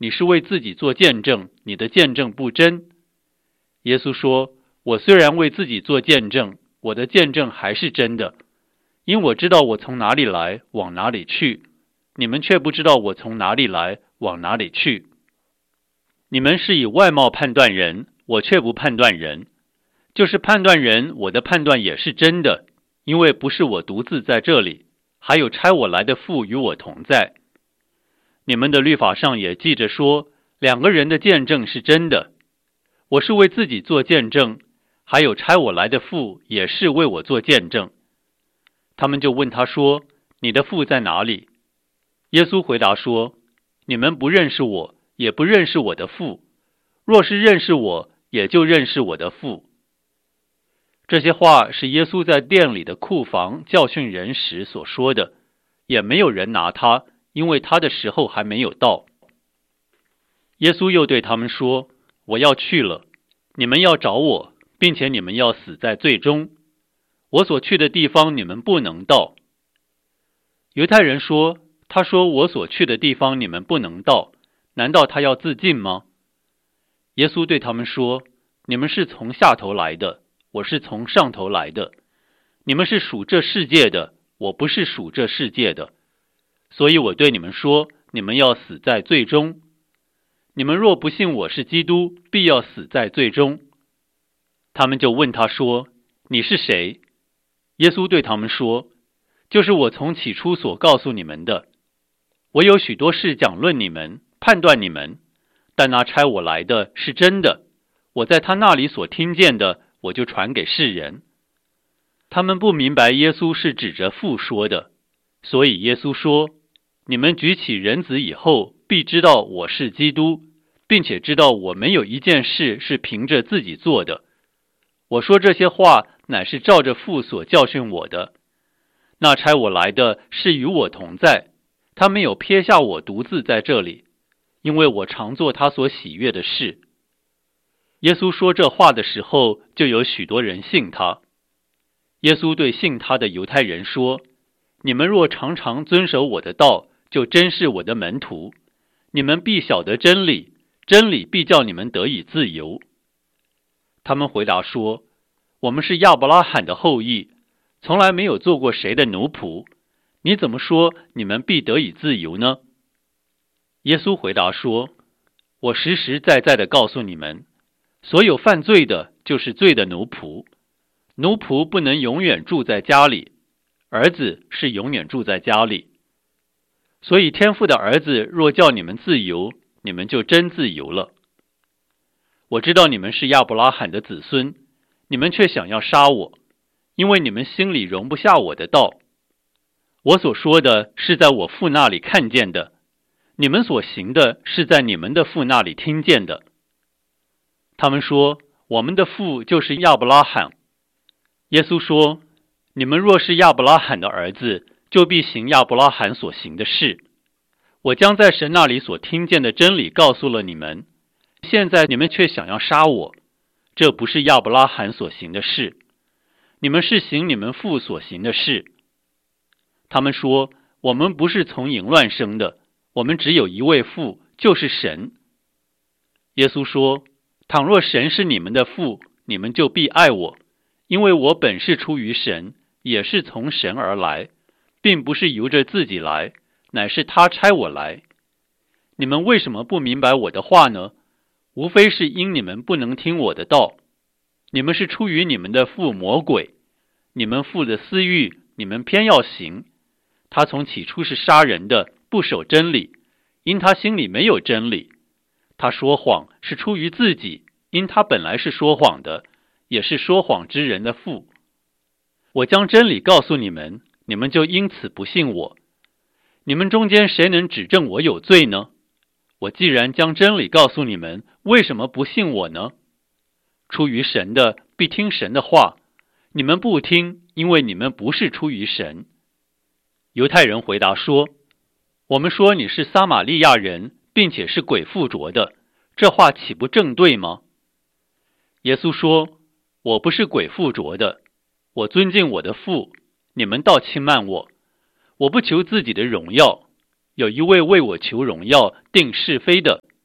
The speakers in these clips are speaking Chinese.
你是为自己做见证，你的见证不真。耶稣说，我虽然为自己做见证，我的见证还是真的，因我知道我从哪里来，往哪里去，你们却不知道我从哪里来，往哪里去。你们是以外貌判断人，我却不判断人。就是判断人，我的判断也是真的，因为不是我独自在这里，还有差我来的父与我同在。你们的律法上也记着说，两个人的见证是真的。我是为自己做见证，还有差我来的父也是为我做见证。他们就问他说，你的父在哪里？耶稣回答说，你们不认识我，也不认识我的父。若是认识我，也就认识我的父。这些话是耶稣在殿里的库房教训人时所说的，也没有人拿他，因为他的时候还没有到。耶稣又对他们说，我要去了，你们要找我，并且你们要死在罪中。我所去的地方你们不能到。犹太人说，他说我所去的地方你们不能到，难道他要自尽吗？耶稣对他们说，你们是从下头来的，我是从上头来的。你们是属这世界的，我不是属这世界的。所以我对你们说，你们要死在罪中。你们若不信我是基督，必要死在罪中。他们就问他说，你是谁？耶稣对他们说，就是我从起初所告诉你们的。我有许多事讲论你们，判断你们，但那差我来的是真的，我在他那里所听见的，我就传给世人。他们不明白耶稣是指着父说的，所以耶稣说，你们举起人子以后，必知道我是基督，并且知道我没有一件事是凭着自己做的。我说这些话，乃是照着父所教训我的。那差我来的是与我同在，他没有撇下我独自在这里，因为我常做他所喜悦的事。耶稣说这话的时候，就有许多人信他。耶稣对信他的犹太人说，你们若常常遵守我的道，就真是我的门徒。你们必晓得真理，真理必叫你们得以自由。他们回答说，我们是亚伯拉罕的后裔，从来没有做过谁的奴仆，你怎么说你们必得以自由呢？耶稣回答说，我实实在在地告诉你们，所有犯罪的就是罪的奴仆。奴仆不能永远住在家里，儿子是永远住在家里。所以天父的儿子若叫你们自由，你们就真自由了。我知道你们是亚伯拉罕的子孙，你们却想要杀我，因为你们心里容不下我的道。我所说的是在我父那里看见的，你们所行的是在你们的父那里听见的。他们说，我们的父就是亚伯拉罕。耶稣说，你们若是亚伯拉罕的儿子，就必行亚伯拉罕所行的事。我将在神那里所听见的真理告诉了你们，现在你们却想要杀我，这不是亚伯拉罕所行的事，你们是行你们父所行的事。他们说，我们不是从淫乱生的，我们只有一位父，就是神。耶稣说，倘若神是你们的父，你们就必爱我，因为我本是出于神，也是从神而来，并不是由着自己来，乃是他差我来。你们为什么不明白我的话呢？无非是因你们不能听我的道。你们是出于你们的父魔鬼，你们父的私欲，你们偏要行。他从起初是杀人的，不守真理，因他心里没有真理。他说谎是出于自己，因他本来是说谎的，也是说谎之人的父。我将真理告诉你们，你们就因此不信我。你们中间谁能指证我有罪呢？我既然将真理告诉你们，为什么不信我呢？出于神的必听神的话，你们不听，因为你们不是出于神。犹太人回答说，我们说你是撒玛利亚人，并且是鬼附着的，这话岂不正对吗？耶稣说，我不是鬼附着的，我尊敬我的父，你们倒轻慢我。我不求自己的荣耀，有一位为我求荣耀定是非的，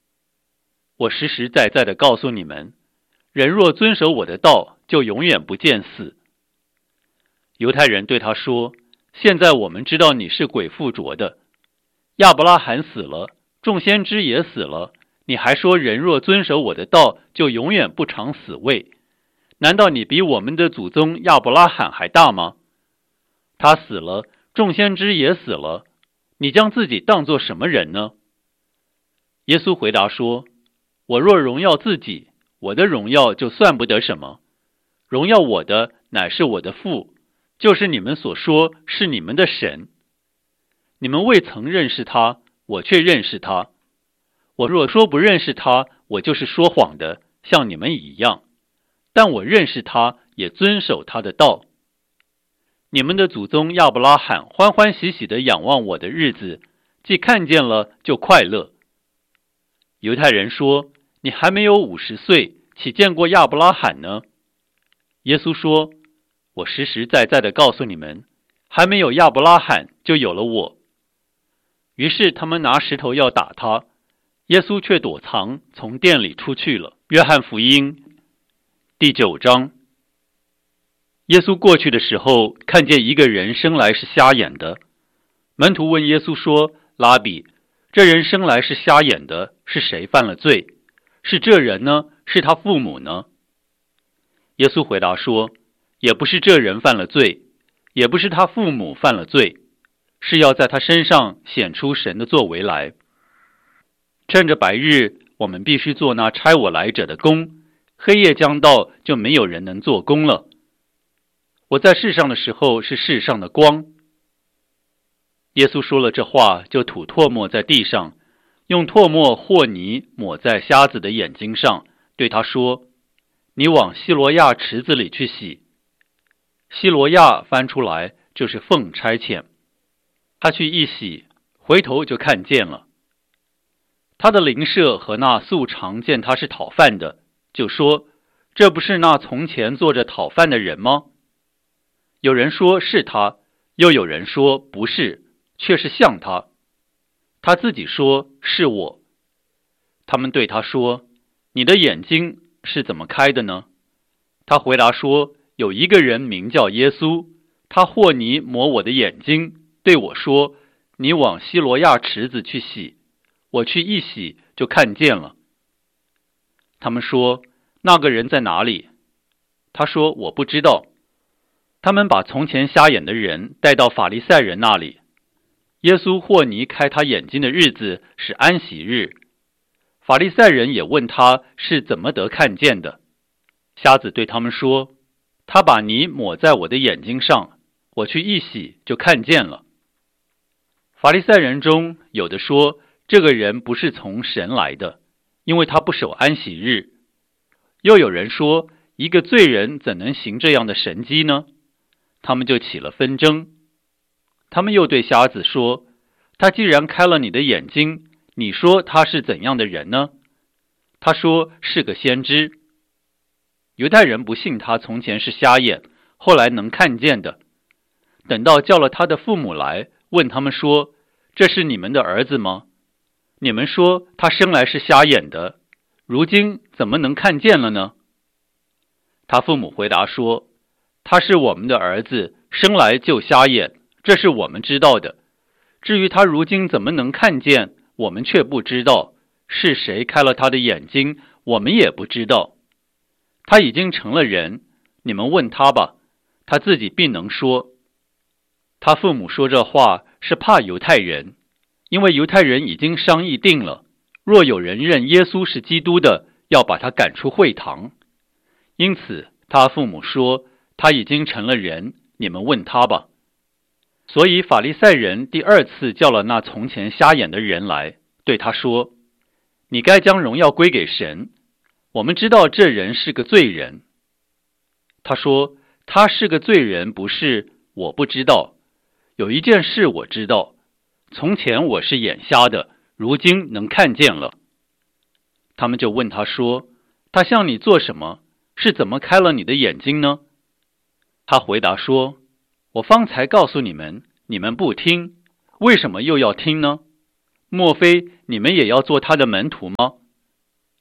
我实实在在地告诉你们，人若遵守我的道，就永远不见死。”犹太人对他说：“现在我们知道你是鬼附着的。亚伯拉罕死了，众先知也死了，你还说人若遵守我的道，就永远不尝死味。难道你比我们的祖宗亚伯拉罕还大吗？他死了，众先知也死了，你将自己当作什么人呢？”耶稣回答说：“我若荣耀自己，我的荣耀就算不得什么。荣耀我的乃是我的父，就是你们所说是你们的神。你们未曾认识他，我却认识他。我若说不认识他，我就是说谎的，像你们一样。但我认识他，也遵守他的道。你们的祖宗亚伯拉罕欢欢喜喜地仰望我的日子，既看见了，就快乐。”犹太人说：“你还没有50岁，岂见过亚伯拉罕呢？”耶稣说：“我实实在在地告诉你们，还没有亚伯拉罕，就有了我。”于是他们拿石头要打他，耶稣却躲藏，从店里出去了。约翰福音第9章。耶稣过去的时候，看见一个人生来是瞎眼的。门徒问耶稣说：“拉比，这人生来是瞎眼的，是谁犯了罪？是这人呢？是他父母呢？”耶稣回答说：“也不是这人犯了罪，也不是他父母犯了罪，是要在他身上显出神的作为来。趁着白日，我们必须做那差我来者的工，黑夜将到，就没有人能做工了。我在世上的时候是世上的光。”耶稣说了这话，就吐唾沫在地上，用唾沫和泥抹在瞎子的眼睛上，对他说：“你往西罗亚池子里去洗。”西罗亚翻出来就是奉差遣。他去一洗，回头就看见了。他的邻舍和那素常见他是讨饭的，就说：“这不是那从前坐着讨饭的人吗？”有人说是他，又有人说不是，却是像他。他自己说是我。他们对他说：“你的眼睛是怎么开的呢？”他回答说：“有一个人名叫耶稣，他和泥抹我的眼睛，对我说：你往西罗亚池子去洗。我去一洗，就看见了。”他们说：“那个人在哪里？”他说：“我不知道。”他们把从前瞎眼的人带到法利赛人那里。耶稣和泥开他眼睛的日子是安息日。法利赛人也问他是怎么得看见的。瞎子对他们说：“他把泥抹在我的眼睛上，我去一洗，就看见了。”法利赛人中有的说：“这个人不是从神来的，因为他不守安息日。”又有人说：“一个罪人怎能行这样的神迹呢？”他们就起了纷争。他们又对瞎子说：“他既然开了你的眼睛，你说他是怎样的人呢？”他说：“是个先知。”犹太人不信他从前是瞎眼，后来能看见的。等到叫了他的父母来，问他们说：“这是你们的儿子吗？你们说他生来是瞎眼的，如今怎么能看见了呢？”他父母回答说：“他是我们的儿子，生来就瞎眼，这是我们知道的。至于他如今怎么能看见，我们却不知道。是谁开了他的眼睛，我们也不知道。他已经成了人，你们问他吧，他自己必能说。”他父母说这话是怕犹太人，因为犹太人已经商议定了，若有人认耶稣是基督的，要把他赶出会堂。因此他父母说：“他已经成了人，你们问他吧。”所以法利赛人第二次叫了那从前瞎眼的人来，对他说：“你该将荣耀归给神，我们知道这人是个罪人。”他说：“他是个罪人，不是，我不知道。有一件事我知道，从前我是眼瞎的，如今能看见了。”他们就问他说：“他向你做什么？是怎么开了你的眼睛呢？”他回答说：“我方才告诉你们，你们不听，为什么又要听呢？莫非你们也要做他的门徒吗？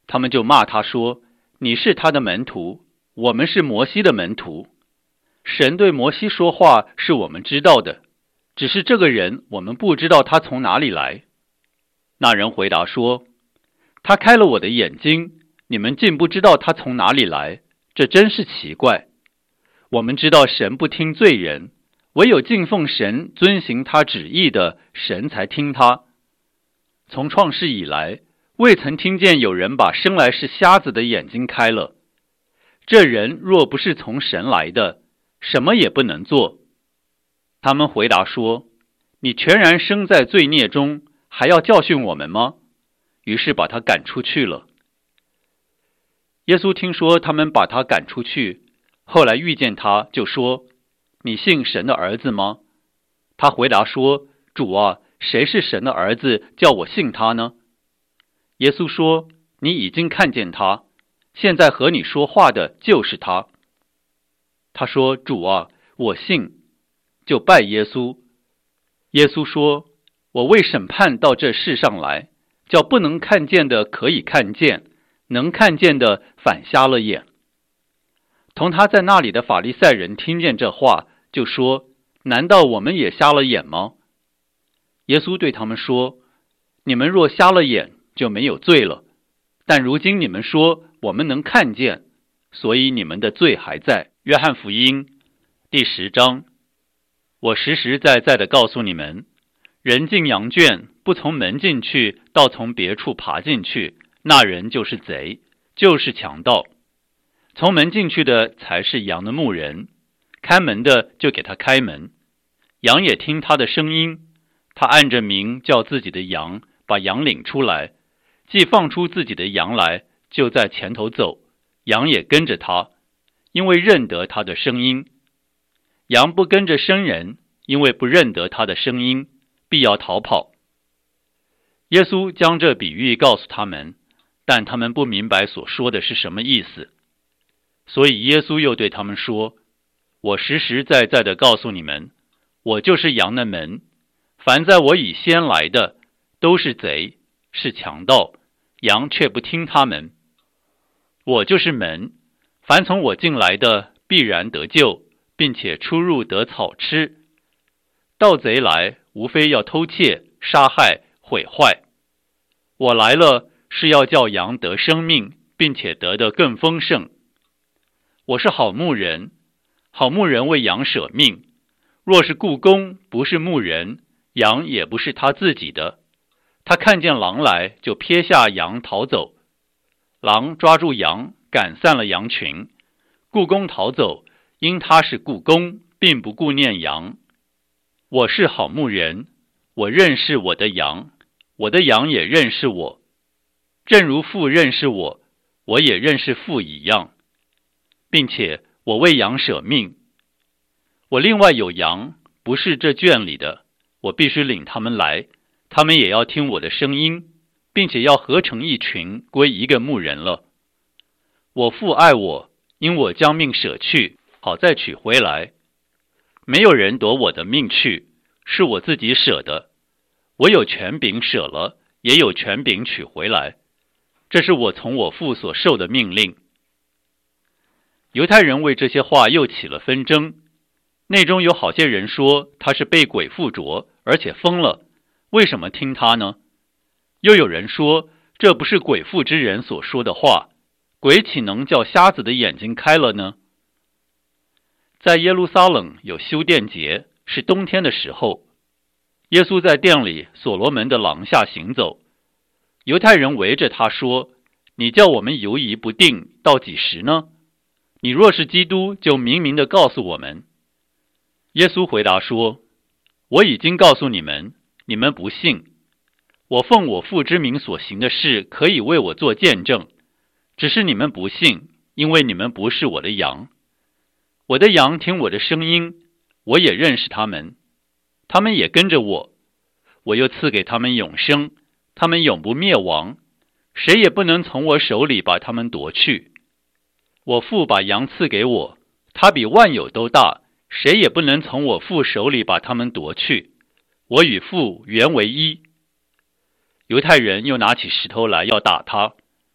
他们就骂他说：你是他的门徒，我们是摩西的门徒。神对摩西说话是我们知道的，只是这个人我们不知道他从哪里来。那人回答说：他开了我的眼睛，你们竟不知道他从哪里来，这真是奇怪。我们知道神不听罪人，唯有敬奉神遵行他旨意的，神才听他。从创世以来，未曾听见有人把生来是瞎子的眼睛开了。这人若不是从神来的，什么也不能做。他们回答说：你全然生在罪孽中，还要教训我们吗？于是把他赶出去了。耶稣听说他们把他赶出去，后来遇见他，就说：你信神的儿子吗？他回答说：主啊，谁是神的儿子，叫我信他呢？耶稣说：你已经看见他，现在和你说话的就是他。他说：主啊，我信，就拜耶稣。耶稣说：我为审判到这世上来，叫不能看见的可以看见，能看见的反瞎了眼。同他在那里的法利赛人听见这话，就说：难道我们也瞎了眼吗？耶稣对他们说：你们若瞎了眼，就没有罪了，但如今你们说我们能看见，所以你们的罪还在。约翰福音第10章。我实实在在地告诉你们，人进羊圈，不从门进去，倒从别处爬进去，那人就是贼，就是强盗。从门进去的才是羊的牧人，开门的就给他开门，羊也听他的声音，他按着名叫自己的羊，把羊领出来，既放出自己的羊来，就在前头走，羊也跟着他，因为认得他的声音。羊不跟着生人，因为不认得他的声音，必要逃跑。耶稣将这比喻告诉他们，但他们不明白所说的是什么意思。所以耶稣又对他们说：我实实在在地告诉你们，我就是羊的门，凡在我以先来的，都是贼，是强盗，羊却不听他们。我就是门，凡从我进来的，必然得救，并且出入得草吃。盗贼来，无非要偷窃、杀害、毁坏。我来了，是要叫羊得生命，并且得的更丰盛。我是好牧人，好牧人为羊舍命。若是雇工不是牧人，羊也不是他自己的。他看见狼来，就撇下羊逃走。狼抓住羊，赶散了羊群。雇工逃走，因他是雇工，并不顾念羊。我是好牧人，我认识我的羊，我的羊也认识我。正如父认识我，我也认识父一样，并且我为羊舍命。我另外有羊，不是这圈里的，我必须领他们来，他们也要听我的声音，并且要合成一群，归一个牧人了。我父爱我，因我将命舍去，好再取回来。没有人夺我的命去，是我自己舍的。我有权柄舍了，也有权柄取回来。这是我从我父所受的命令。犹太人为这些话又起了纷争，内中有好些人说他是被鬼附着，而且疯了，为什么听他呢？又有人说这不是鬼附之人所说的话，鬼岂能叫瞎子的眼睛开了呢？在耶路撒冷有修殿节，是冬天的时候，耶稣在殿里所罗门的廊下行走，犹太人围着他说：你叫我们犹疑不定，到几时呢？你若是基督，就明明地告诉我们。耶稣回答说：我已经告诉你们，你们不信。我奉我父之名所行的事，可以为我做见证，只是你们不信，因为你们不是我的羊。我的羊听我的声音，我也认识他们，他们也跟着我。我又赐给他们永生，他们永不灭亡，谁也不能从我手里把他们夺去。我父把羊赐给我，他比万有都大，谁也不能从我父手里把他们夺去。我与父原为一。犹太人又拿起石头来要打他。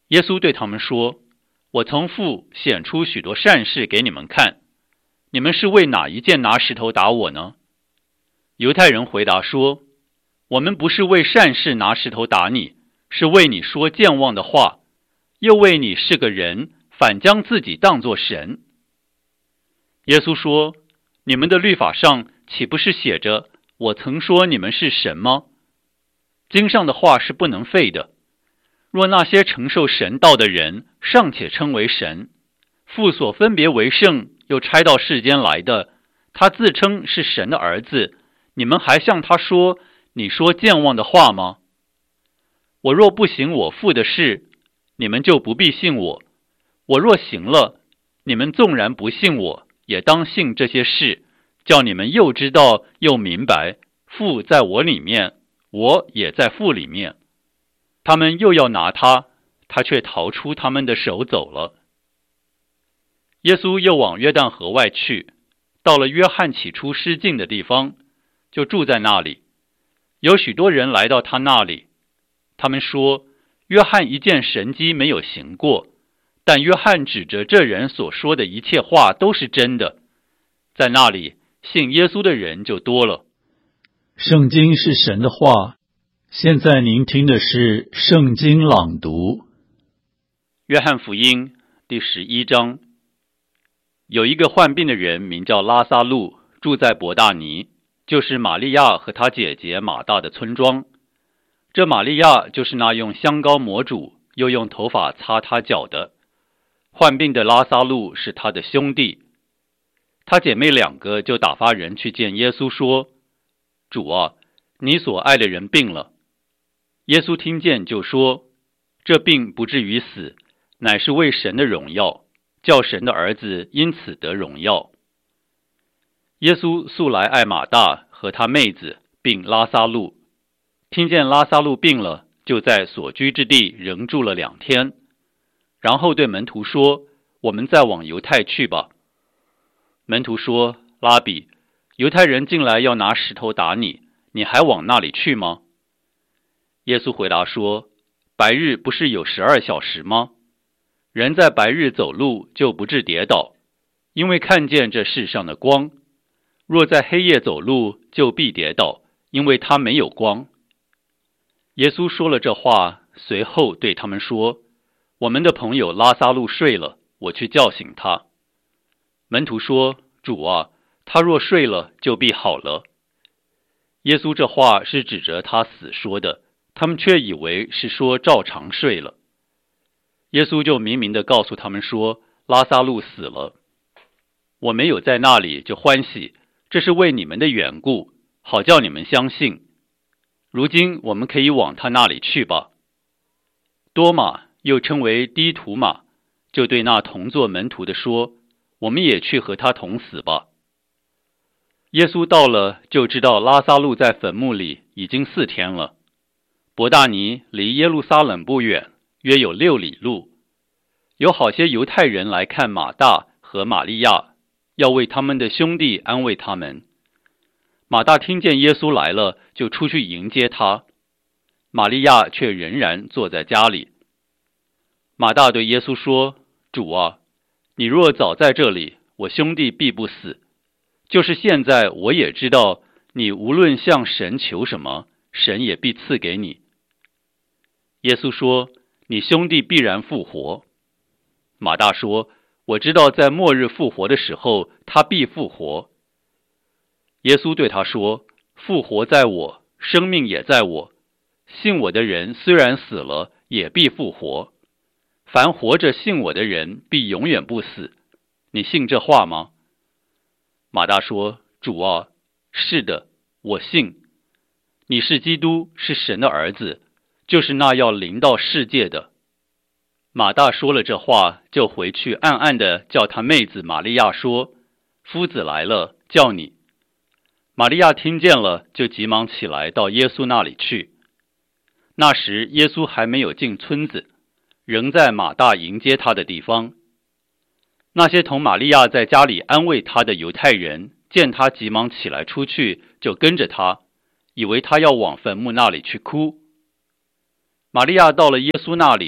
耶稣对他们说：我从父显出许多善事给你们看，你们是为哪一件拿石头打我呢？犹太人回答说：我们不是为善事拿石头打你，是为你说健忘的话，又为你是个人，反将自己当作神。耶稣说：你们的律法上岂不是写着我曾说你们是神吗？经上的话是不能废的。若那些承受神道的人尚且称为神，父所分别为圣又差到世间来的，他自称是神的儿子，你们还向他说你说健忘的话吗？我若不行我父的事，你们就不必信我；我若行了，你们纵然不信我，也当信这些事，叫你们又知道又明白，父在我里面，我也在父里面。他们又要拿他，他却逃出他们的手走了。耶稣又往约旦河外去，到了约翰起初施浸的地方，就住在那里。有许多人来到他那里，他们说，约翰一件神迹没有行过，但约翰指着这人所说的一切话都是真的。在那里信耶稣的人就多了。 圣经是神的话，现在您听的是圣经朗读。 约翰福音第11章。有一个患病的人名叫拉撒路，住在伯大尼，就是玛利亚和她姐姐马大的村庄。这玛利亚就是那用香膏抹主，又用头发擦他脚的。患病的拉撒路是他的兄弟。他姐妹两个就打发人去见耶稣说：主啊，你所爱的人病了。耶稣听见就说：这病不至于死，乃是为神的荣耀，叫神的儿子因此得荣耀。耶稣素来爱马大和他妹子并拉撒路，听见拉撒路病了，就在所居之地仍住了2天，然后对门徒说：我们再往犹太去吧。门徒说：拉比，犹太人进来要拿石头打你，你还往那里去吗？耶稣回答说：白日不是有12小时吗？人在白日走路就不致跌倒，因为看见这世上的光；若在黑夜走路，就必跌倒，因为他没有光。耶稣说了这话，随后对他们说：我们的朋友拉撒路睡了，我去叫醒他。门徒说：主啊，他若睡了，就必好了。耶稣这话是指着他死说的，他们却以为是说照常睡了。耶稣就明明地告诉他们说：拉撒路死了，我没有在那里就欢喜，这是为你们的缘故，好叫你们相信。如今我们可以往他那里去吧。多马，又称为低图马，就对那同作门徒的说：我们也去和他同死吧。耶稣到了，就知道拉撒路在坟墓里已经4天了。伯大尼离耶路撒冷不远，约有6里路。有好些犹太人来看马大和玛利亚，要为他们的兄弟安慰他们。马大听见耶稣来了，就出去迎接他，玛利亚却仍然坐在家里。马大对耶稣说：主啊，你若早在这里，我兄弟必不死。就是现在，我也知道你无论向神求什么，神也必赐给你。耶稣说：你兄弟必然复活。马大说：我知道在末日复活的时候，他必复活。耶稣对他说：复活在我，生命也在我。信我的人虽然死了，也必复活。凡活着信我的人，必永远不死。你信这话吗？马大说：主啊，是的，我信。你是基督，是神的儿子，就是那要临到世界的。马大说了这话，就回去暗暗地叫他妹子玛利亚说：夫子来了，叫你。玛利亚听见了，就急忙起来到耶稣那里去。那时耶稣还没有进村子，仍在马大迎接他的地方。那些同玛利亚在家里安慰他的犹太人，见他急忙起来出去，就跟着他，以为他要往坟墓那里去哭。玛利亚到了耶稣那里，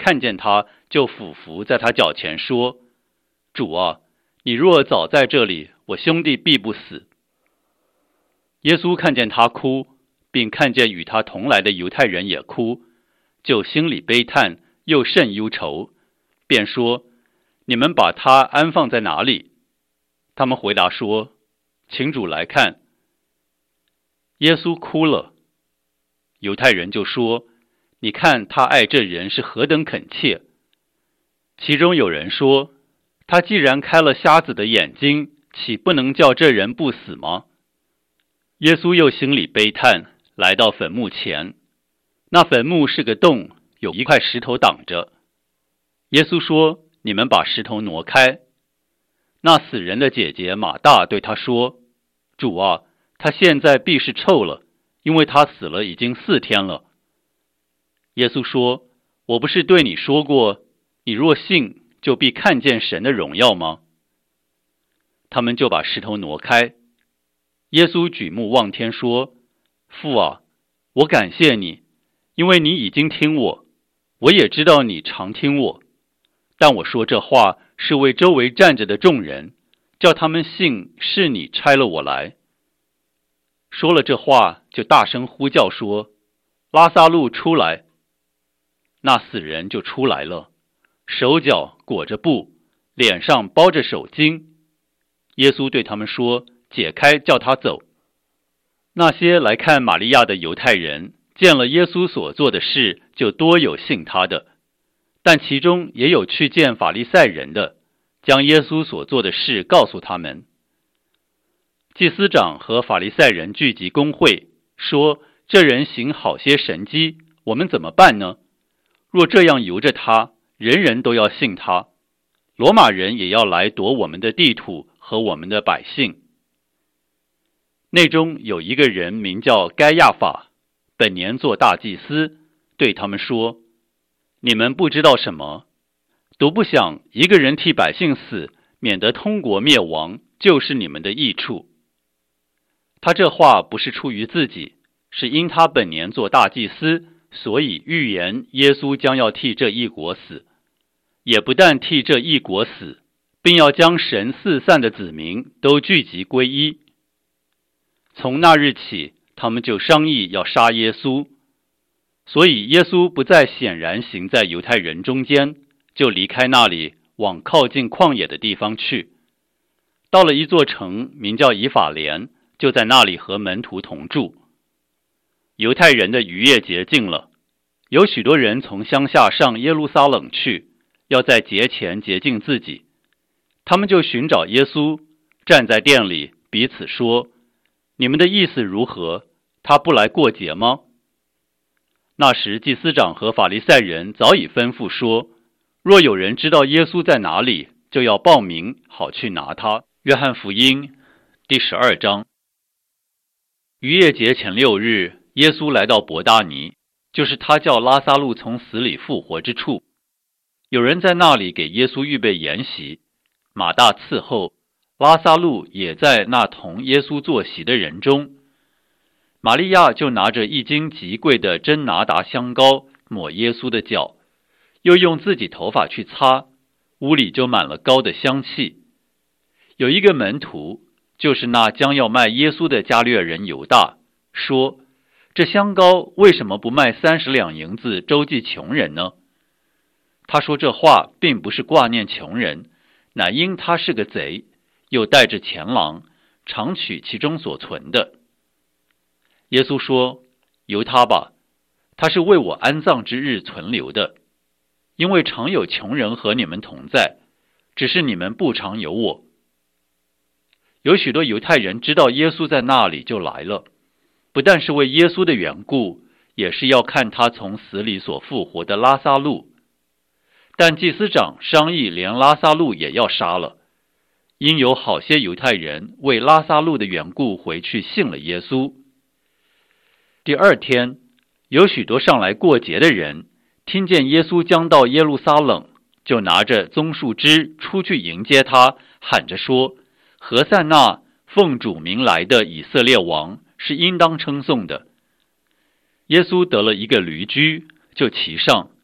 看见他，就俯伏在他脚前说：主啊，你若早在这里，我兄弟必不死。耶稣看见他哭，并看见与他同来的犹太人也哭，就心里悲叹，又甚忧愁，便说：你们把他安放在哪里？他们回答说：请主来看。耶稣哭了。犹太人就说：你看他爱这人是何等恳切。其中有人说：他既然开了瞎子的眼睛，岂不能叫这人不死吗？耶稣又心里悲叹，来到坟墓前。那坟墓是个洞，有一块石头挡着。耶稣说：你们把石头挪开。那死人的姐姐马大对他说：主啊，他现在必是臭了，因为他死了已经4天了。耶稣说：我不是对你说过，你若信，就必看见神的荣耀吗？他们就把石头挪开。耶稣举目望天说：父啊，我感谢你，因为你已经听我，我也知道你常听我。但我说这话是为周围站着的众人，叫他们信是你差了我来。说了这话，就大声呼叫说：拉撒路出来！那死人就出来了，手脚裹着布，脸上包着手巾。耶稣对他们说：解开，叫他走。那些来看玛利亚的犹太人见了耶稣所做的事，就多有信他的，但其中也有去见法利赛人的，将耶稣所做的事告诉他们。祭司长和法利赛人聚集公会，说：这人行好些神迹，我们怎么办呢？若这样由着他，人人都要信他，罗马人也要来夺我们的地土和我们的百姓。内中有一个人名叫该亚法，本年做大祭司，对他们说：你们不知道什么，独不想一个人替百姓死，免得通国灭亡，就是你们的益处。他这话不是出于自己，是因他本年做大祭司，所以预言耶稣将要替这一国死，也不但替这一国死，并要将神四散的子民都聚集归一。从那日起，他们就商议要杀耶稣，所以耶稣不再显然行在犹太人中间，就离开那里，往靠近旷野的地方去。到了一座城，名叫以法莲，就在那里和门徒同住。犹太人的逾越节近了，有许多人从乡下上耶路撒冷去，要在节前洁净自己。他们就寻找耶稣，站在店里，彼此说：你们的意思如何？他不来过节吗？那时祭司长和法利赛人早已吩咐说：若有人知道耶稣在哪里，就要报名，好去拿他。约翰福音第12章。逾越节前6日，耶稣来到伯大尼，就是他叫拉撒路从死里复活之处。有人在那里给耶稣预备筵席，马大伺候，拉撒路也在那同耶稣坐席的人中。玛利亚就拿着1斤极贵的真拿达香膏抹耶稣的脚，又用自己头发去擦，屋里就满了膏的香气。有一个门徒，就是那将要卖耶稣的加略人犹大，说：这香膏为什么不卖30两银子周济穷人呢？他说这话并不是挂念穷人，乃因他是个贼，又带着钱囊，常取其中所存的。耶稣说：由他吧，他是为我安葬之日存留的，因为常有穷人和你们同在，只是你们不常有我。有许多犹太人知道耶稣在那里，就来了，不但是为耶稣的缘故，也是要看他从死里所复活的拉撒路。但祭司长商议连拉撒路也要杀了，因有好些犹太人为拉撒路的缘故回去信了耶稣。第2天，有许多上来过节的人，听见耶稣将到耶路撒冷，就拿着棕树枝出去迎接他，喊着说：何塞那，奉主名来的以色列王，是应当称颂的。耶稣得了一个驴驹，就骑上，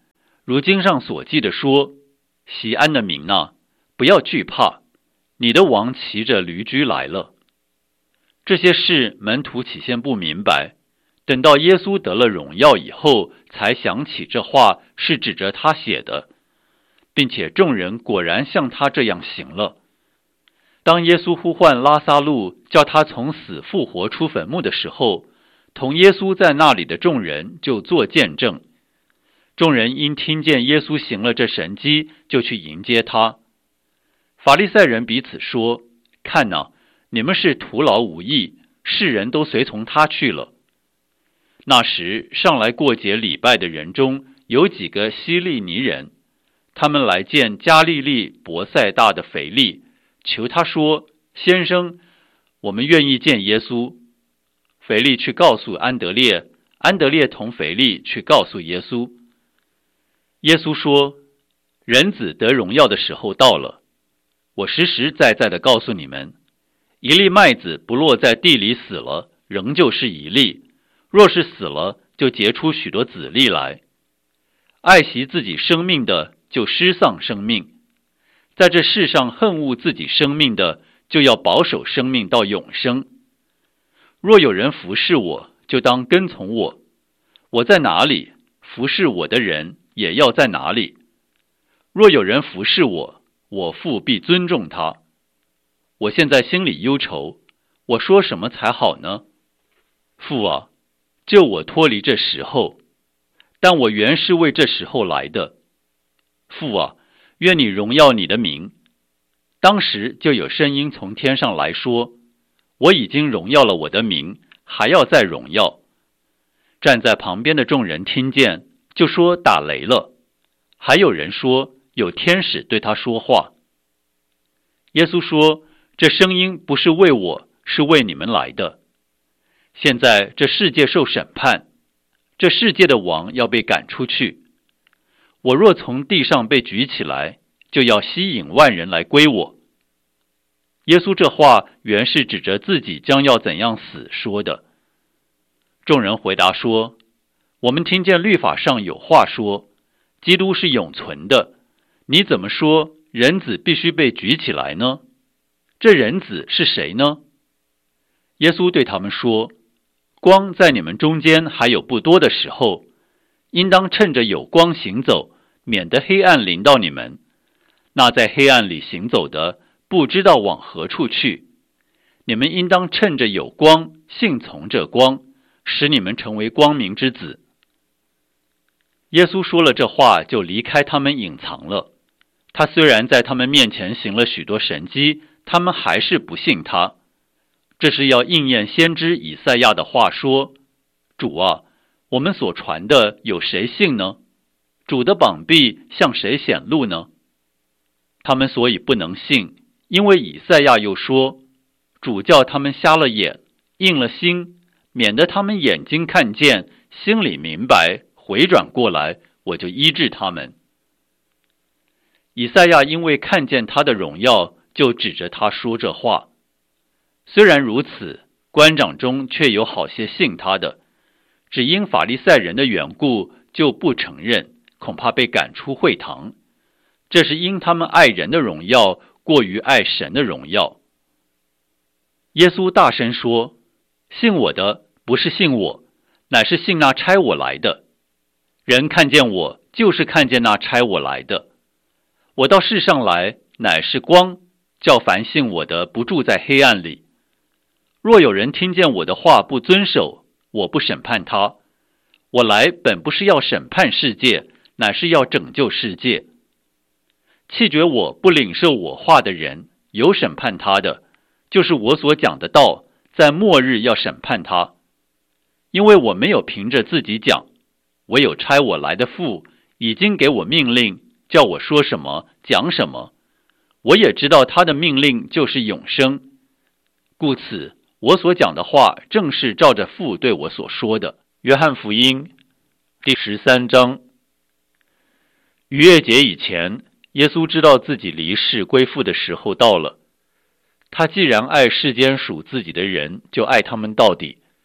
如经上所记的说，锡安的民啊，不要惧怕，你的王骑着驴驹来了。这些事门徒起先不明白，等到耶稣得了荣耀以后，才想起这话是指着他写的，并且众人果然像他这样行了。当耶稣呼唤拉撒路，叫他从死复活出坟墓的时候，同耶稣在那里的众人就作见证。众人因听见耶稣行了这神迹，就去迎接他。法利赛人彼此说，看哪，你们是徒劳无益，世人都随从他去了。那时上来过节礼拜的人中有几个希利尼人，他们来见加利利伯赛大的腓力，求他说，先生，我们愿意见耶稣。腓力去告诉安德烈，安德烈同腓力去告诉耶稣。耶稣说，人子得荣耀的时候到了。我实实在在地告诉你们，一粒麦子不落在地里死了，仍旧是一粒；若是死了，就结出许多子粒来。爱惜自己生命的，就失丧生命；在这世上恨恶自己生命的，就要保守生命到永生。若有人服侍我，就当跟从我；我在哪里，服侍我的人也要在哪里。若有人服侍我，我父必尊重他。我现在心里忧愁，我说什么才好呢？父啊，救我脱离这时候，但我原是为这时候来的。父啊，愿你荣耀你的名。当时就有声音从天上来说，我已经荣耀了我的名，还要再荣耀。站在旁边的众人听见，就说打雷了。还有人说有天使对他说话。耶稣说，这声音不是为我，是为你们来的。现在这世界受审判，这世界的王要被赶出去。我若从地上被举起来，就要吸引万人来归我。耶稣这话原是指着自己将要怎样死说的。众人回答说，我们听见律法上有话说，基督是永存的，你怎么说人子必须被举起来呢？这人子是谁呢？耶稣对他们说，光在你们中间还有不多的时候，应当趁着有光行走，免得黑暗临到你们。那在黑暗里行走的，不知道往何处去。你们应当趁着有光，信从这光，使你们成为光明之子。耶稣说了这话，就离开他们隐藏了。他虽然在他们面前行了许多神迹，他们还是不信他。这是要应验先知以赛亚的话说，主啊，我们所传的有谁信呢？主的膀臂向谁显露呢？他们所以不能信，因为以赛亚又说，主叫他们瞎了眼，硬了心，免得他们眼睛看见，心里明白，回转过来，我就医治他们。以赛亚因为看见他的荣耀，就指着他说这话。虽然如此，官长中却有好些信他的，只因法利赛人的缘故，就不承认，恐怕被赶出会堂。这是因他们爱人的荣耀过于爱神的荣耀。耶稣大声说，信我的不是信我，乃是信那差我来的。人看见我，就是看见那差我来的。我到世上来，乃是光，叫凡信我的不住在黑暗里。若有人听见我的话不遵守，我不审判他。我来本不是要审判世界，乃是要拯救世界。弃绝我不领受我话的人，有审判他的，就是我所讲的道，在末日要审判他。因为我没有凭着自己讲，唯有差我来的父已经给我命令，叫我说什么讲什么。我也知道他的命令就是永生，故此我所讲的话正是照着父对我所说的。约翰福音第13章。逾越节以前，耶稣知道自己离世归父的时候到了。他既然爱世间属自己的人，就爱他们到底。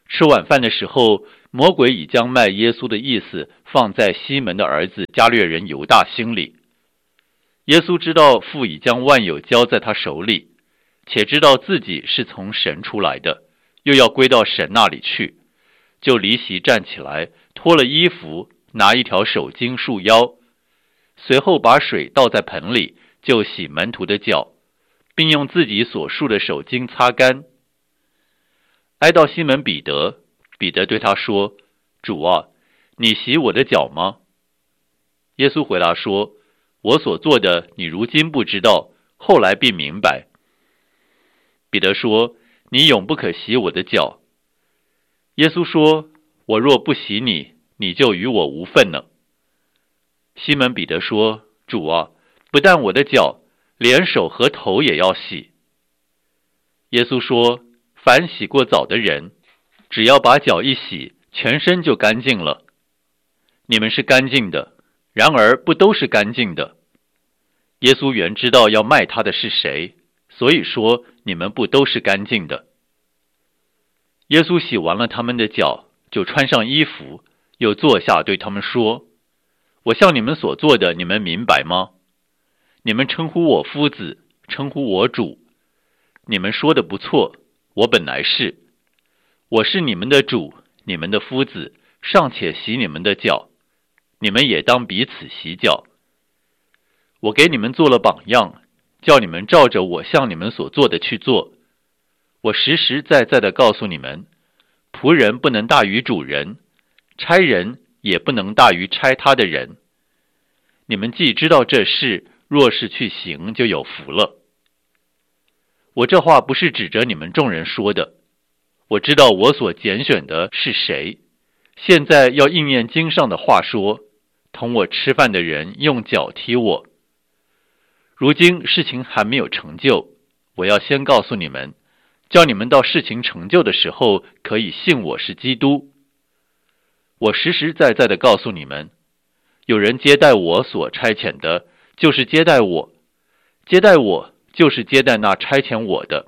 吃晚饭的时候，魔鬼已将卖耶稣的意思放在西门的儿子加略人犹大心里。耶稣知道父已将万有交在他手里，且知道自己是从神出来的，又要归到神那里去，就离席站起来，脱了衣服，拿一条手巾束腰，随后把水倒在盆里，就洗门徒的脚，并用自己所束的手巾擦干。挨到西门彼得，彼得对他说：主啊，你洗我的脚吗？耶稣回答说：我所做的你如今不知道，后来必明白。彼得说：你永不可洗我的脚。耶稣说：我若不洗你，你就与我无分了。西门彼得说：主啊，不但我的脚，连手和头也要洗。耶稣说：凡洗过澡的人，只要把脚一洗，全身就干净了。你们是干净的，然而不都是干净的。耶稣原知道要卖他的是谁，所以说你们不都是干净的。耶稣洗完了他们的脚，就穿上衣服，又坐下对他们说：我向你们所做的，你们明白吗？你们称呼我夫子，称呼我主，你们说的不错，我本来是。我是你们的主，你们的夫子，尚且洗你们的脚，你们也当彼此洗脚。我给你们做了榜样，叫你们照着我向你们所做的去做。我实实在在地告诉你们，仆人不能大于主人，差人也不能大于差他的人。你们既知道这事，若是去行，就有福了。我这话不是指着你们众人说的，我知道我所拣选的是谁，现在要应验经上的话说，同我吃饭的人用脚踢我。如今事情还没有成就，我要先告诉你们，叫你们到事情成就的时候，可以信我是基督。我实实在在地告诉你们，有人接待我所差遣的，就是接待我；接待我，就是接待那差遣我的。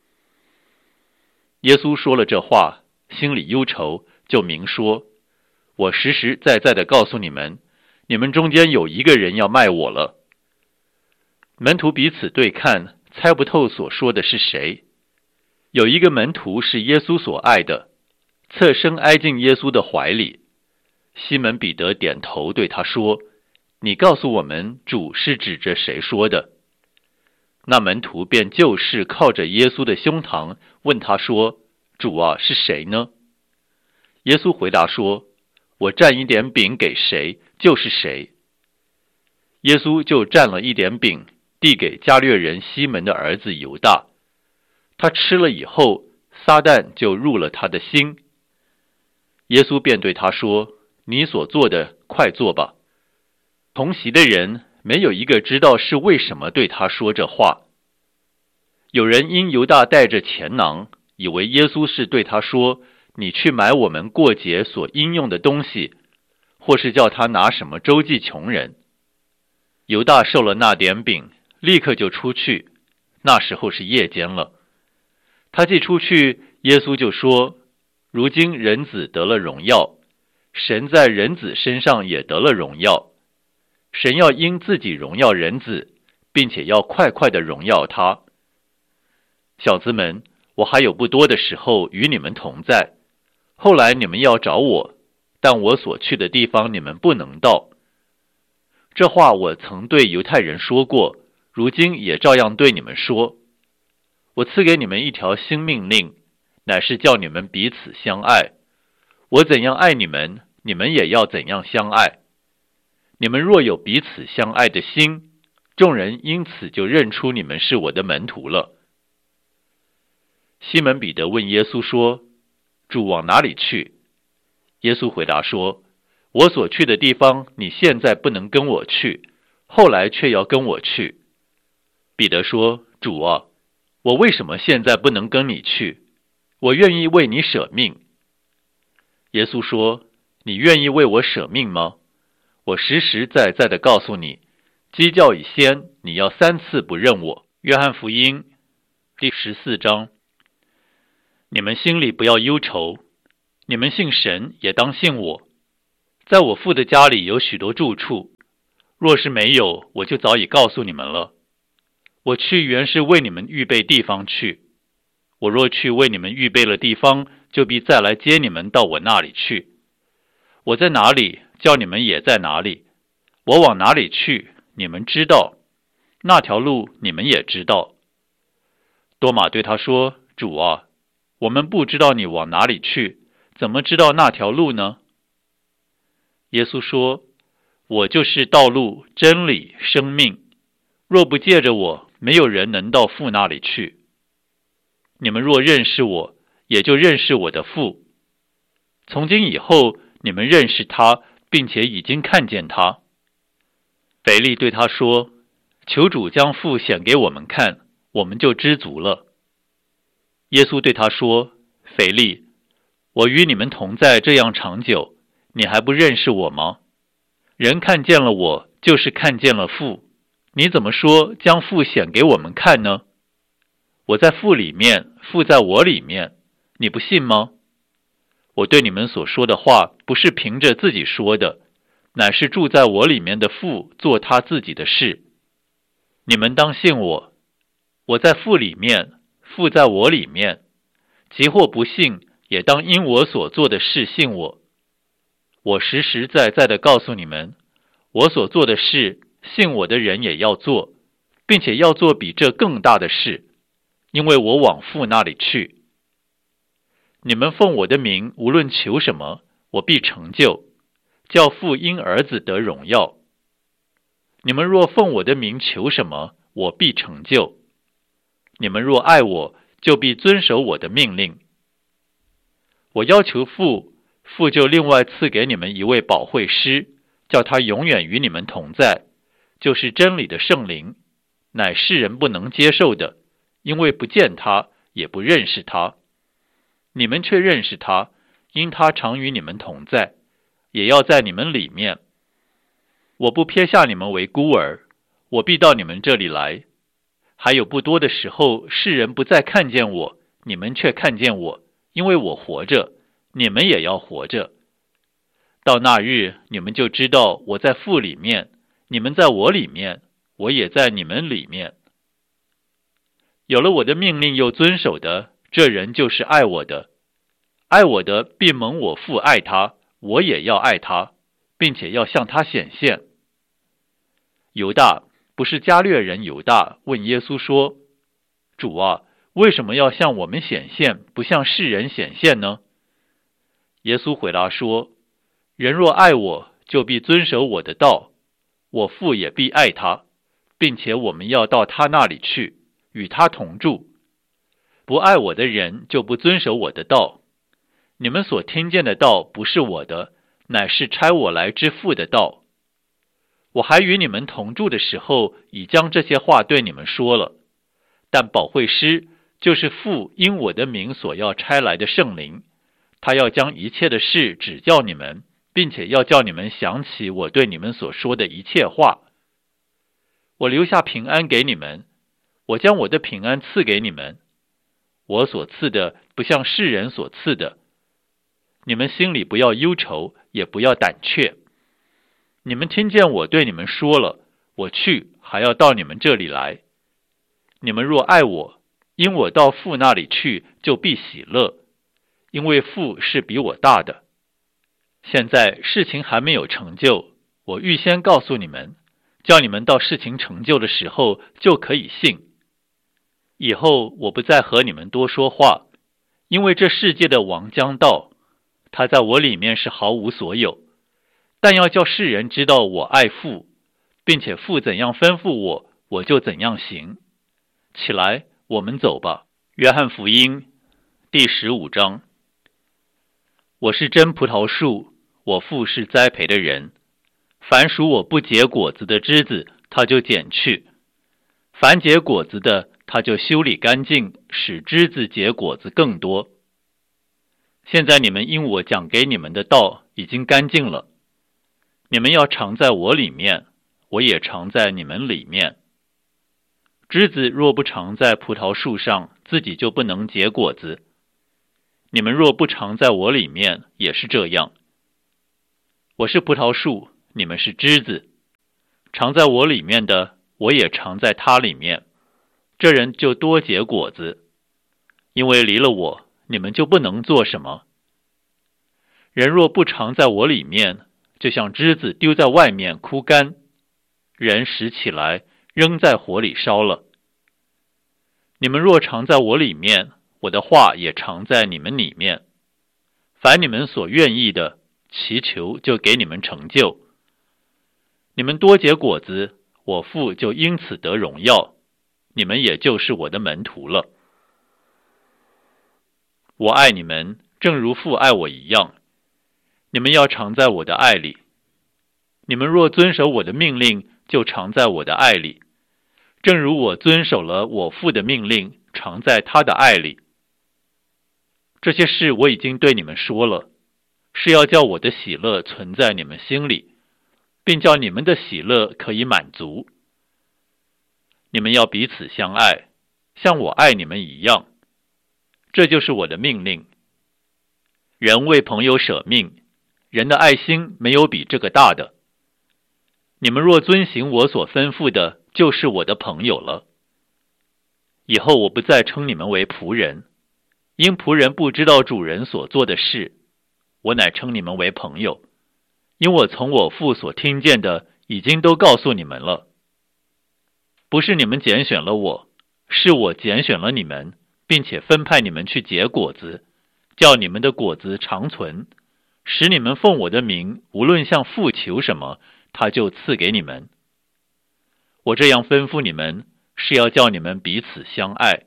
耶稣说了这话，心里忧愁，就明说：我实实在在地告诉你们，你们中间有一个人要卖我了。门徒彼此对看，猜不透所说的是谁。有一个门徒是耶稣所爱的，侧身挨进耶稣的怀里。西门彼得点头对他说：你告诉我们，主是指着谁说的？那门徒便就事靠着耶稣的胸膛，问他说：主啊，是谁呢？耶稣回答说：我蘸一点饼给谁，就是谁。耶稣就蘸了一点饼，递给加略人西门的儿子犹大。他吃了以后，撒旦就入了他的心。耶稣便对他说：你所做的，快做吧。同席的人没有一个知道是为什么对他说这话。有人因犹大带着钱囊，以为耶稣是对他说：你去买我们过节所应用的东西，或是叫他拿什么周济穷人。犹大受了那点饼，立刻就出去，那时候是夜间了。他既出去，耶稣就说：如今人子得了荣耀，神在人子身上也得了荣耀。神要因自己荣耀人子，并且要快快地荣耀他。小子们，我还有不多的时候与你们同在，后来你们要找我，但我所去的地方你们不能到。这话我曾对犹太人说过，如今也照样对你们说。我赐给你们一条新命令，乃是叫你们彼此相爱。我怎样爱你们，你们也要怎样相爱。你们若有彼此相爱的心，众人因此就认出你们是我的门徒了。西门彼得问耶稣说：主往哪里去？耶稣回答说：我所去的地方，你现在不能跟我去，后来却要跟我去。彼得说：主啊，我为什么现在不能跟你去？我愿意为你舍命。耶稣说：你愿意为我舍命吗？我实实在在地告诉你，鸡叫以先，你要3次不认我。约翰福音第14章。你们心里不要忧愁， 你们信神，也当信我。在我父的家里有许多住处，若是没有，我就早已告诉你们了。我去原是为你们预备地方去。我若去为你们预备了地方，就必再来接你们到我那里去。我在哪里，叫你们也在哪里。我往哪里去，你们知道，那条路你们也知道。多马对他说：主啊，我们不知道你往哪里去，怎么知道那条路呢？耶稣说：我就是道路、真理、生命，若不借着我，没有人能到父那里去。你们若认识我，也就认识我的父。从今以后，你们认识他，并且已经看见他。腓力对他说：求主将父显给我们看，我们就知足了。耶稣对他说：腓力，我与你们同在这样长久，你还不认识我吗？人看见了我，就是看见了父。你怎么说将父显给我们看呢？我在父里面，父在我里面，你不信吗？我对你们所说的话，不是凭着自己说的，乃是住在我里面的父做他自己的事。你们当信我，我在父里面，父在我里面。即或不信，也当因我所做的事信我。我实实在在地告诉你们，我所做的事，信我的人也要做，并且要做比这更大的事，因为我往父那里去。你们奉我的名无论求什么，我必成就，叫父因儿子得荣耀。你们若奉我的名求什么，我必成就。你们若爱我，就必遵守我的命令。我要求父，父就另外赐给你们一位保惠师，叫他永远与你们同在，就是真理的圣灵，乃世人不能接受的，因为不见他，也不认识他。你们却认识他，因他常与你们同在，也要在你们里面。我不撇下你们为孤儿，我必到你们这里来。还有不多的时候，世人不再看见我，你们却看见我，因为我活着，你们也要活着。到那日，你们就知道我在父里面，你们在我里面，我也在你们里面。有了我的命令又遵守的，这人就是爱我的。爱我的必蒙我父爱他，我也要爱他，并且要向他显现。犹大，不是加略人犹大，问耶稣说：主啊，为什么要向我们显现，不向世人显现呢？耶稣回答说：人若爱我，就必遵守我的道，我父也必爱他，并且我们要到他那里去，与他同住。不爱我的人，就不遵守我的道。你们所听见的道不是我的，乃是差我来之父的道。我还与你们同住的时候，已将这些话对你们说了。但保惠师，就是父因我的名所要差来的圣灵，他要将一切的事指教你们，并且要叫你们想起我对你们所说的一切话。我留下平安给你们，我将我的平安赐给你们。我所赐的不像世人所赐的。你们心里不要忧愁，也不要胆怯。你们听见我对你们说了，我去，还要到你们这里来。你们若爱我，因我到父那里去，就必喜乐，因为父是比我大的。现在事情还没有成就，我预先告诉你们，叫你们到事情成就的时候就可以信。以后我不再和你们多说话，因为这世界的王将到，他在我里面是毫无所有，但要叫世人知道我爱父，并且父怎样吩咐我，我就怎样行。起来，我们走吧。约翰福音第15章。我是真葡萄树，我父是栽培的人。凡属我不结果子的枝子，他就剪去；凡结果子的，他就修理干净，使枝子结果子更多。现在你们因我讲给你们的道已经干净了，你们要常在我里面，我也常在你们里面。枝子若不常在葡萄树上，自己就不能结果子； 你们若不常在我里面，也是这样。我是葡萄树，你们是枝子，常在我里面的，我也常在他里面，这人就多结果子，因为离了我，你们就不能做什么。人若不常在我里面，就像枝子丢在外面枯干，人拾起来扔在火里烧了。你们若常在我里面，我的话也常在你们里面，凡你们所愿意的，祈求就给你们成就。你们多结果子，我父就因此得荣耀，你们也就是我的门徒了。我爱你们，正如父爱我一样，你们要常在我的爱里。你们若遵守我的命令，就常在我的爱里，正如我遵守了我父的命令，常在他的爱里。这些事我已经对你们说了，是要叫我的喜乐存在你们心里，并叫你们的喜乐可以满足。你们要彼此相爱，像我爱你们一样，这就是我的命令。人为朋友舍命，人的爱心没有比这个大的。你们若遵行我所吩咐的，就是我的朋友了。以后我不再称你们为仆人，因仆人不知道主人所做的事，我乃称你们为朋友，因我从我父所听见的，已经都告诉你们了。不是你们拣选了我，是我拣选了你们，并且分派你们去结果子，叫你们的果子长存，使你们奉我的名，无论向父求什么，他就赐给你们。我这样吩咐你们，是要叫你们彼此相爱。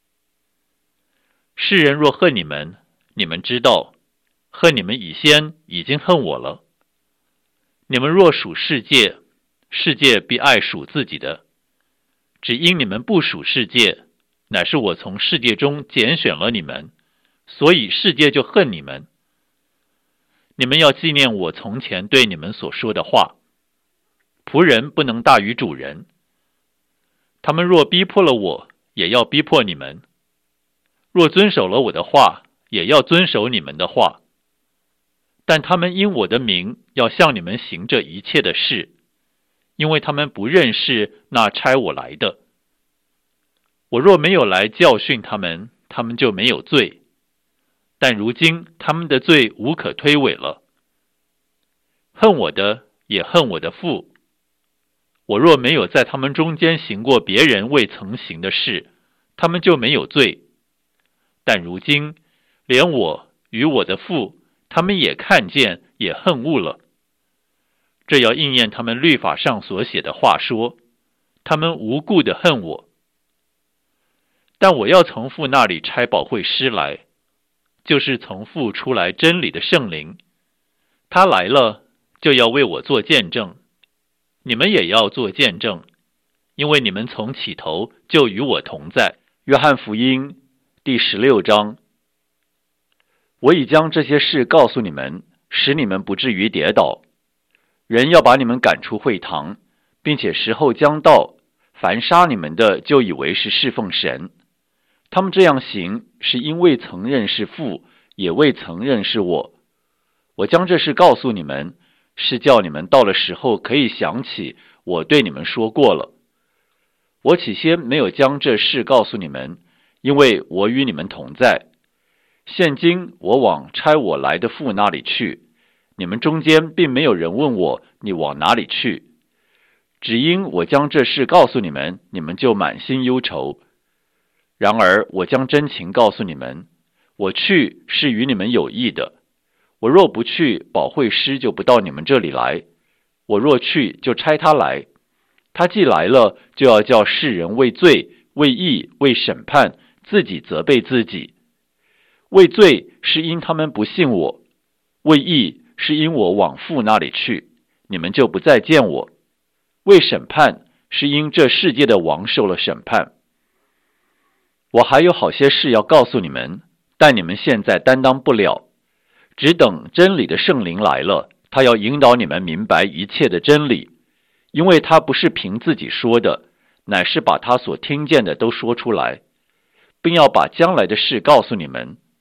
世人若恨你们，你们知道，恨你们以先已经恨我了。你们若属世界，世界必爱属自己的。只因你们不属世界，乃是我从世界中拣选了你们，所以世界就恨你们。你们要纪念我从前对你们所说的话。仆人不能大于主人。他们若逼迫了我，也要逼迫你们；若遵守了我的话，也要遵守你们的话。但他们因我的名要向你们行这一切的事，因为他们不认识那差我来的。我若没有来教训他们，他们就没有罪，但如今他们的罪无可推诿了。恨我的也恨我的父。我若没有在他们中间行过别人未曾行的事，他们就没有罪。但如今连我与我的父，他们也看见，也恨恶了。这要应验他们律法上所写的话说，他们无故的恨我。但我要从父那里差保惠师来，就是从父出来真理的圣灵。他来了，就要为我做见证。你们也要做见证，因为你们从起头就与我同在。约翰福音第16章。我已将这些事告诉你们，使你们不至于跌倒。人要把你们赶出会堂，并且时候将到，凡杀你们的就以为是侍奉神。他们这样行，是因未曾认识父，也未曾认识我。我将这事告诉你们，是叫你们到了时候可以想起我对你们说过了。我起先没有将这事告诉你们，因为我与你们同在。现今我往差我来的父那里去，你们中间并没有人问我你往哪里去。只因我将这事告诉你们，你们就满心忧愁。然而我将真情告诉你们，我去是与你们有益的。我若不去，保惠师就不到你们这里来；我若去，就差他来。他既来了，就要叫世人为罪、为义、为审判，自己责备自己。为罪是因他们不信我，为义是因我往父那里去，你们就不再见我。为审判是因这世界的王受了审判。我还有好些事要告诉你们，但你们现在担当不了。只等真理的圣灵来了，他要引导你们明白一切的真理，因为他不是凭自己说的，乃是把他所听见的都说出来，并要把将来的事告诉你们。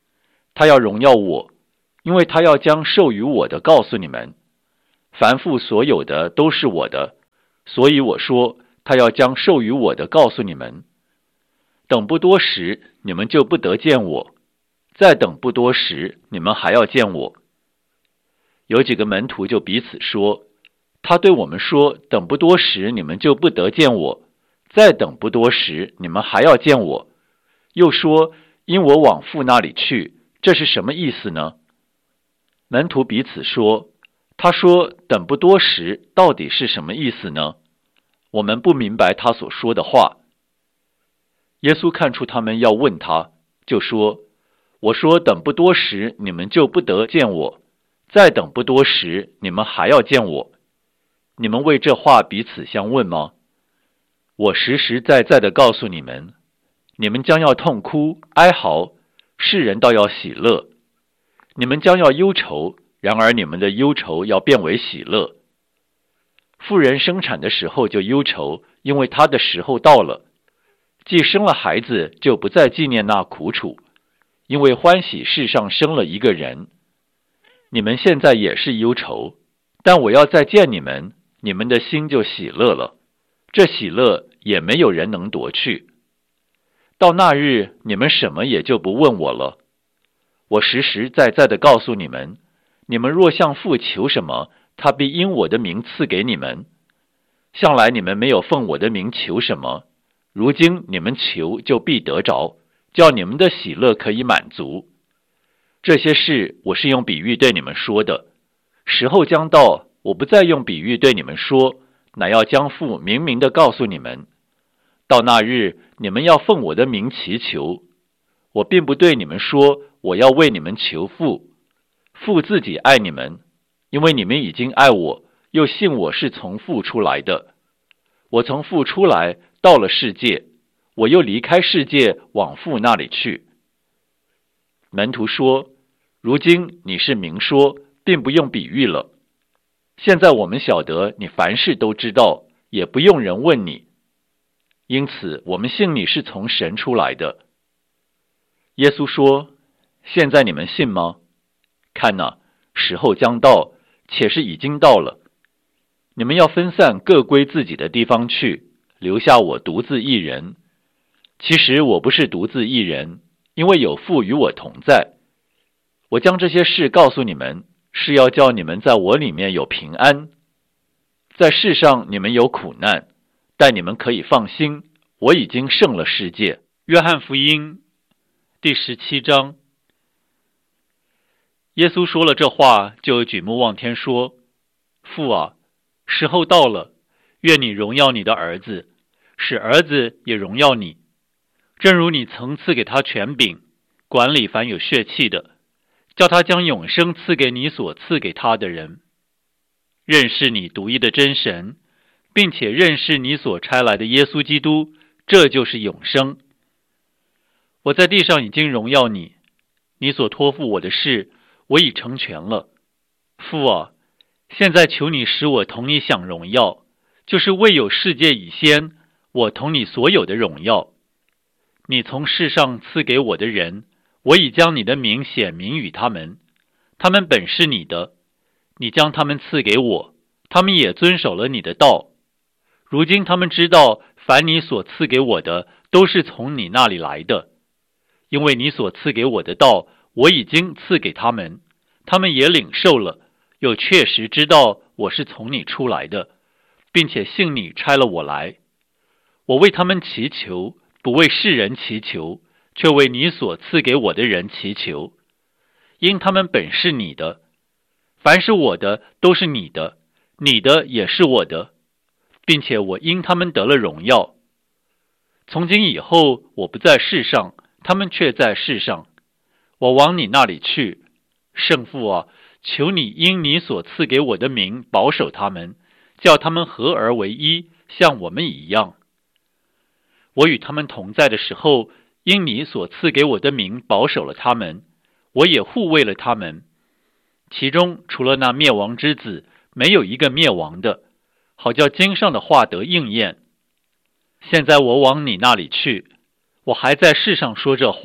他要荣耀我，因为他要将授予我的告诉你们。凡父所有的都是我的，所以我说他要将授予我的告诉你们。等不多时，你们就不得见我；再等不多时，你们还要见我。有几个门徒就彼此说，他对我们说，等不多时，你们就不得见我；再等不多时，你们还要见我。又说，因我往父那里去，这是什么意思呢？门徒彼此说，他说等不多时到底是什么意思呢？我们不明白他所说的话。耶稣看出他们要问他，就说，我说等不多时，你们就不得见我；再等不多时，你们还要见我。你们为这话彼此相问吗？我实实在在地告诉你们，你们将要痛哭哀嚎，世人倒要喜乐；你们将要忧愁，然而你们的忧愁要变为喜乐。妇人生产的时候就忧愁，因为她的时候到了；既生了孩子，就不再纪念那苦楚，因为欢喜世上生了一个人。你们现在也是忧愁，但我要再见你们，你们的心就喜乐了，这喜乐也没有人能夺去。到那日，你们什么也就不问我了。我实实在在地告诉你们，你们若向父求什么，他必因我的名赐给你们。向来你们没有奉我的名求什么，如今你们求就必得着，叫你们的喜乐可以满足。这些事我是用比喻对你们说的，时候将到，我不再用比喻对你们说，乃要将父明明地告诉你们。到那日，你们要奉我的名祈求。我并不对你们说，我要为你们求父，父自己爱你们，因为你们已经爱我，又信我是从父出来的。我从父出来，到了世界，我又离开世界，往父那里去。门徒说，如今你是明说，并不用比喻了。现在我们晓得你凡事都知道，也不用人问你，因此我们信你是从神出来的。耶稣说，现在你们信吗？看哪，时候将到，且是已经到了。你们要分散，各归自己的地方去，留下我独自一人。其实我不是独自一人，因为有父与我同在。我将这些事告诉你们，是要叫你们在我里面有平安。在世上你们有苦难，但你们可以放心，我已经胜了世界。 约翰福音第17章。耶稣说了这话，就举目望天说，父啊，时候到了，愿你荣耀你的儿子，使儿子也荣耀你，正如你曾赐给他权柄，管理凡有血气的，叫他将永生赐给你所赐给他的人。认识你独一的真神，并且认识你所差来的耶稣基督，这就是永生。我在地上已经荣耀你，你所托付我的事，我已成全了。父啊，现在求你使我同你享荣耀，就是未有世界以先，我同你所有的荣耀。你从世上赐给我的人，我已将你的名显明与他们，他们本是你的，你将他们赐给我，他们也遵守了你的道。如今他们知道，凡你所赐给我的，都是从你那里来的。因为你所赐给我的道，我已经赐给他们，他们也领受了，又确实知道我是从你出来的，并且信你差了我来。我为他们祈求，不为世人祈求，却为你所赐给我的人祈求，因他们本是你的。凡是我的，都是你的，你的也是我的，并且我因他们得了荣耀。从今以后，我不在世上，他们却在世上。我往你那里去，圣父啊，求你因你所赐给我的名保守他们，叫他们合而为一，像我们一样。我与他们同在的时候，因你所赐给我的名保守了他们，我也护卫了他们。其中除了那灭亡之子，没有一个灭亡的，好叫经上的话得应验。现在我往你那里去，我还在世上说这话，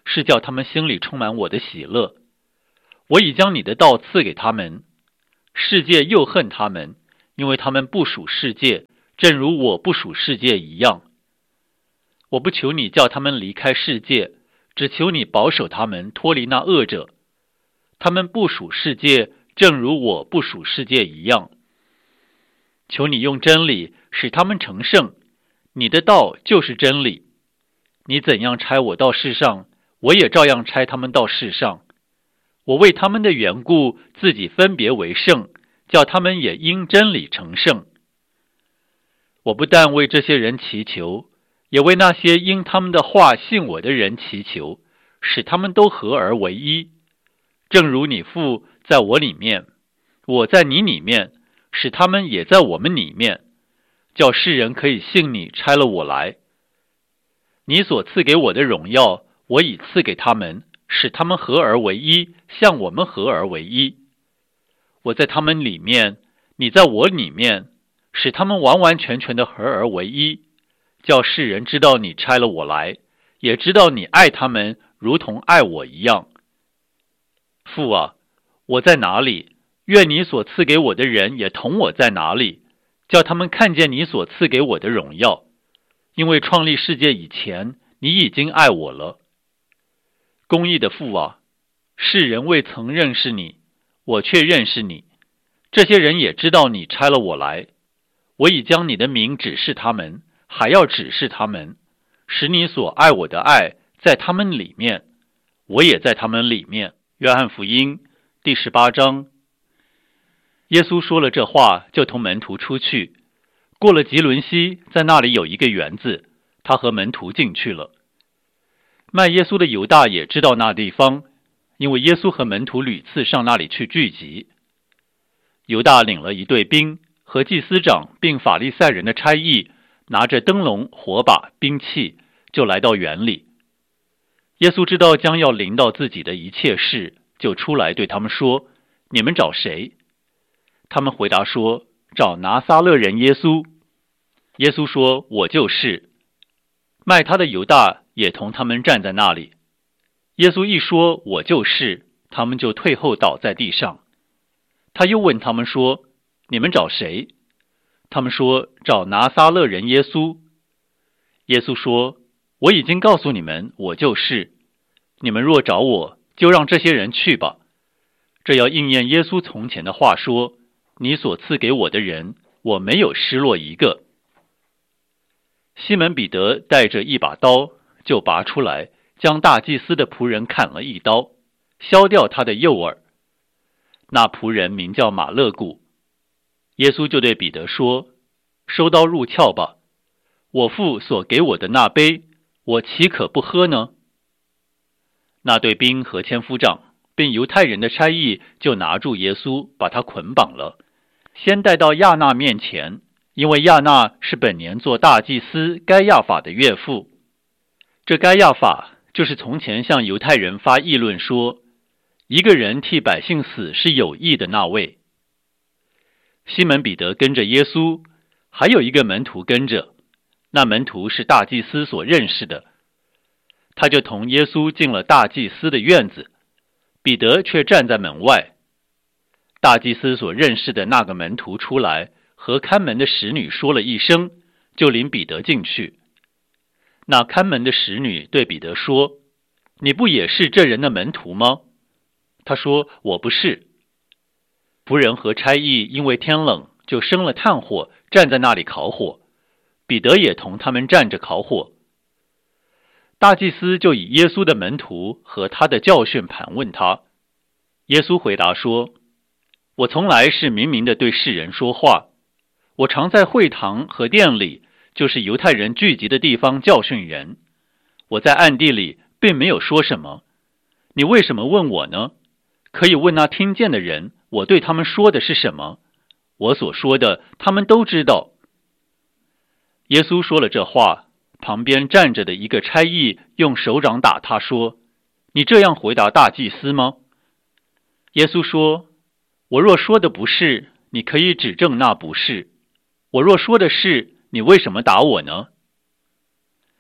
是叫他们心里充满我的喜乐。我已将你的道赐给他们，世界又恨他们，因为他们不属世界，正如我不属世界一样。我不求你叫他们离开世界，只求你保守他们脱离那恶者。他们不属世界，正如我不属世界一样。求你用真理使他们成圣，你的道就是真理。你怎样差我到世上，我也照样差他们到世上。我为他们的缘故，自己分别为圣，叫他们也因真理成圣。我不但为这些人祈求，也为那些因他们的话信我的人祈求，使他们都合而为一。正如你父在我里面，我在你里面，使他们也在我们里面，叫世人可以信你差了我来。你所赐给我的荣耀，我已赐给他们，使他们合而为一，像我们合而为一。我在他们里面，你在我里面，使他们完完全全的合而为一，叫世人知道你差了我来，也知道你爱他们如同爱我一样。父啊，我在哪里，愿你所赐给我的人也同我在哪里，叫他们看见你所赐给我的荣耀。因为创立世界以前，你已经爱我了。公义的父啊，世人未曾认识你，我却认识你。这些人也知道你差了我来。我已将你的名指示他们，还要指示他们，使你所爱我的爱在他们里面，我也在他们里面。约翰福音第18章。耶稣说了这话，就同门徒出去，过了吉伦西，在那里有一个园子，他和门徒进去了。卖耶稣的犹大也知道那地方，因为耶稣和门徒屡次上那里去聚集。犹大领了一队兵，和祭司长并法利赛人的差役，拿着灯笼、火把、兵器，就来到园里。耶稣知道将要临到自己的一切事，就出来对他们说：你们找谁？他们回答说：找拿撒勒人耶稣。耶稣说：我就是。卖他的犹大也同他们站在那里。耶稣一说我就是，他们就退后倒在地上。他又问他们说：你们找谁？他们说：找拿撒勒人耶稣。耶稣说：我已经告诉你们，我就是。你们若找我，就让这些人去吧。这要应验耶稣从前的话说：你所赐给我的人，我没有失落一个。西门彼得带着一把刀，就拔出来，将大祭司的仆人砍了一刀，削掉他的右耳。那仆人名叫马勒古。耶稣就对彼得说：收刀入鞘吧。我父所给我的那杯，我岂可不喝呢？那队兵和千夫长并犹太人的差役就拿住耶稣，把他捆绑了，先带到亚那面前，因为亚那是本年做大祭司该亚法的岳父。这该亚法就是从前向犹太人发议论说，一个人替百姓死是有益的那位。西门彼得跟着耶稣，还有一个门徒跟着，那门徒是大祭司所认识的。他就同耶稣进了大祭司的院子，彼得却站在门外。大祭司所认识的那个门徒出来，和看门的使女说了一声，就领彼得进去。那看门的使女对彼得说：你不也是这人的门徒吗？他说：我不是。仆人和差役因为天冷，就生了炭火，站在那里烤火。彼得也同他们站着烤火。大祭司就以耶稣的门徒和他的教训盘问他。耶稣回答说：我从来是明明的对世人说话，我常在会堂和殿里，就是犹太人聚集的地方教训人。我在暗地里并没有说什么。你为什么问我呢？可以问那听见的人，我对他们说的是什么？我所说的，他们都知道。耶稣说了这话，旁边站着的一个差役用手掌打他说：你这样回答大祭司吗？耶稣说：我若说的不是，你可以指证那不是；我若说的是，你为什么打我呢？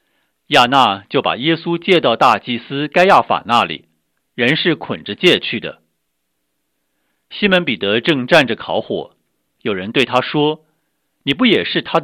亚那就把耶稣借到大祭司该亚法那里，人是捆着借去的。西门彼得正站着烤火，有人对他说：“你不也是他